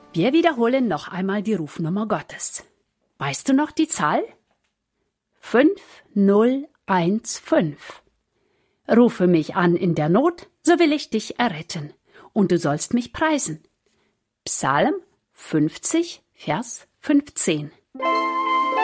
Wir wiederholen noch einmal die Rufnummer Gottes. Weißt du noch die Zahl? 5015. Rufe mich an in der Not, so will ich dich erretten, und du sollst mich preisen. Psalm 50, Vers 15.